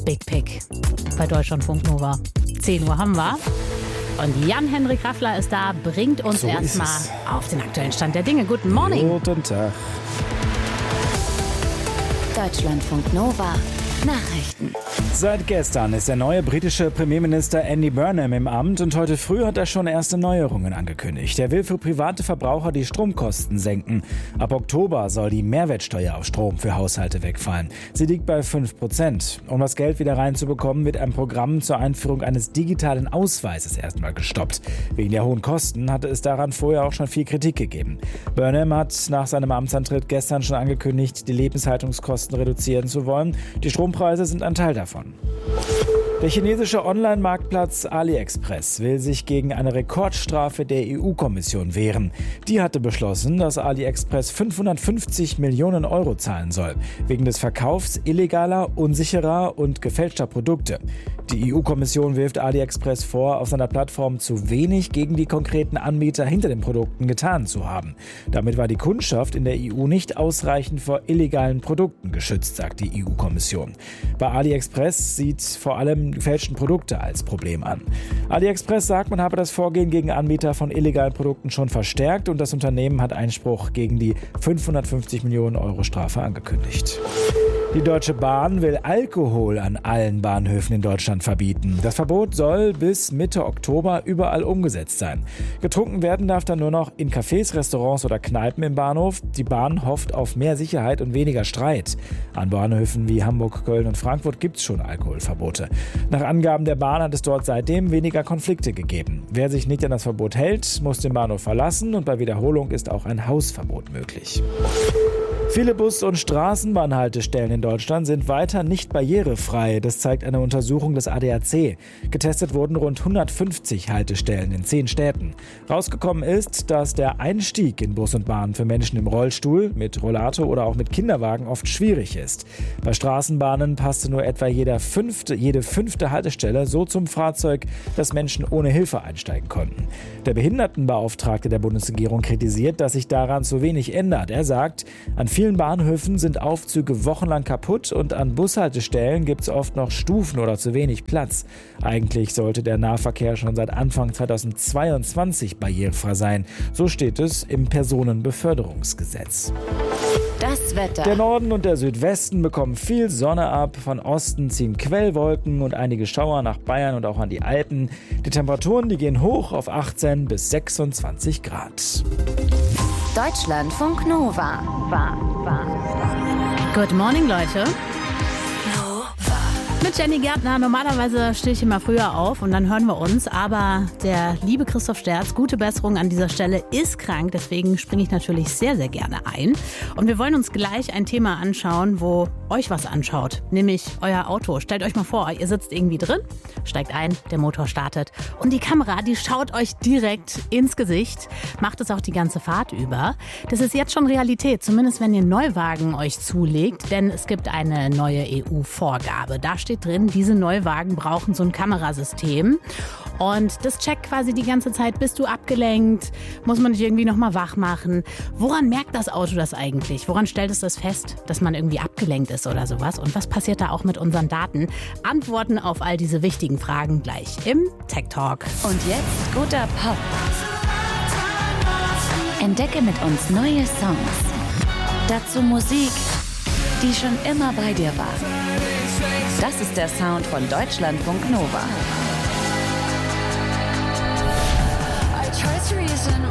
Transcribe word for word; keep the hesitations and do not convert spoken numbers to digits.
Big Pick bei Deutschlandfunk Nova. zehn Uhr haben wir. Und Jan-Henrik Raffler ist da, bringt uns So erstmal auf den aktuellen Stand der Dinge. Guten Morning. Guten Tag. Deutschlandfunk Nova. Nachrichten. Seit gestern ist der neue britische Premierminister Andy Burnham im Amt und heute früh hat er schon erste Neuerungen angekündigt. Er will für private Verbraucher die Stromkosten senken. Ab Oktober soll die Mehrwertsteuer auf Strom für Haushalte wegfallen. Sie liegt bei fünf Prozent. Um das Geld wieder reinzubekommen, wird ein Programm zur Einführung eines digitalen Ausweises erstmal gestoppt. Wegen der hohen Kosten hatte es daran vorher auch schon viel Kritik gegeben. Burnham hat nach seinem Amtsantritt gestern schon angekündigt, die Lebenshaltungskosten reduzieren zu wollen. Die Strompreise sind ein Teil davon. Der chinesische Online-Marktplatz AliExpress will sich gegen eine Rekordstrafe der E U-Kommission wehren. Die hatte beschlossen, dass AliExpress fünfhundertfünfzig Millionen Euro zahlen soll, wegen des Verkaufs illegaler, unsicherer und gefälschter Produkte. Die E U-Kommission wirft AliExpress vor, auf seiner Plattform zu wenig gegen die konkreten Anbieter hinter den Produkten getan zu haben. Damit war die Kundschaft in der E U nicht ausreichend vor illegalen Produkten geschützt, sagt die E U-Kommission. Bei AliExpress sieht vor allem gefälschten Produkte als Problem an. AliExpress sagt, man habe das Vorgehen gegen Anbieter von illegalen Produkten schon verstärkt und das Unternehmen hat Einspruch gegen die fünfhundertfünfzig Millionen Euro Strafe angekündigt. Die Deutsche Bahn will Alkohol an allen Bahnhöfen in Deutschland verbieten. Das Verbot soll bis Mitte Oktober überall umgesetzt sein. Getrunken werden darf dann nur noch in Cafés, Restaurants oder Kneipen im Bahnhof. Die Bahn hofft auf mehr Sicherheit und weniger Streit. An Bahnhöfen wie Hamburg, Köln und Frankfurt gibt es schon Alkoholverbote. Nach Angaben der Bahn hat es dort seitdem weniger Konflikte gegeben. Wer sich nicht an das Verbot hält, muss den Bahnhof verlassen und bei Wiederholung ist auch ein Hausverbot möglich. Viele Bus- und Straßenbahnhaltestellen in Deutschland sind weiter nicht barrierefrei. Das zeigt eine Untersuchung des A D A C. Getestet wurden rund hundertfünfzig Haltestellen in zehn Städten. Rausgekommen ist, dass der Einstieg in Bus und Bahn für Menschen im Rollstuhl, mit Rollator oder auch mit Kinderwagen oft schwierig ist. Bei Straßenbahnen passte nur etwa jeder fünfte, jede fünfte Haltestelle so zum Fahrzeug, dass Menschen ohne Hilfe einsteigen konnten. Der Behindertenbeauftragte der Bundesregierung kritisiert, dass sich daran zu wenig ändert. Er sagt, an vielen Bahnhöfen sind Aufzüge wochenlang kaputt und an Bushaltestellen gibt es oft noch Stufen oder zu wenig Platz. Eigentlich sollte der Nahverkehr schon seit Anfang zweitausendzweiundzwanzig barrierefrei sein. So steht es im Personenbeförderungsgesetz. Das Wetter. Der Norden und der Südwesten bekommen viel Sonne ab. Von Osten ziehen Quellwolken und einige Schauer nach Bayern und auch an die Alpen. Die Temperaturen, die gehen hoch auf achtzehn bis sechsundzwanzig Grad. Deutschlandfunk Nova. War, war, war. Good morning, Leute. Mit Jenny Gärtner. Normalerweise stehe ich immer früher auf und dann hören wir uns. Aber der liebe Christoph Sterz, gute Besserung an dieser Stelle, ist krank. Deswegen springe ich natürlich sehr, sehr gerne ein. Und wir wollen uns gleich ein Thema anschauen, wo euch was anschaut. Nämlich euer Auto. Stellt euch mal vor, ihr sitzt irgendwie drin, steigt ein, der Motor startet. Und die Kamera, die schaut euch direkt ins Gesicht. Macht es auch die ganze Fahrt über. Das ist jetzt schon Realität. Zumindest wenn ihr Neuwagen euch zulegt. Denn es gibt eine neue E U-Vorgabe. Da steht drin, diese Neuwagen brauchen so ein Kamerasystem. Und das checkt quasi die ganze Zeit, bist du abgelenkt, muss man dich irgendwie nochmal wach machen. Woran merkt das Auto das eigentlich? Woran stellt es das fest, dass man irgendwie abgelenkt ist oder sowas? Und was passiert da auch mit unseren Daten? Antworten auf all diese wichtigen Fragen gleich im Tech Talk. Und jetzt guter Pop. Entdecke mit uns neue Songs. Dazu Musik, die schon immer bei dir war. Das ist der Sound von Deutschlandfunk Nova.